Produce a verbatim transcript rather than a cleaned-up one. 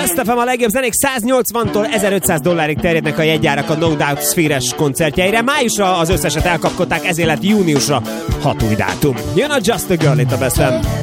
Best ef em a legjobb zenék, száznyolcvantól ezerötszáz dollárig terjednek a jegyárak a No Doubt Spheres koncertjeire. Májusra az összeset elkapkodták, ezért lett júniusra hat új dátum. Jön a Just a Girl itt a Best ef em.